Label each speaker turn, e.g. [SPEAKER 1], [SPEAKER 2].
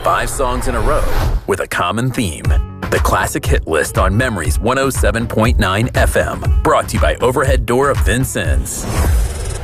[SPEAKER 1] 5 songs in a row with a common theme. The Classic Hit List on Memories 107.9 FM. Brought to you by Overhead Door of Vincennes.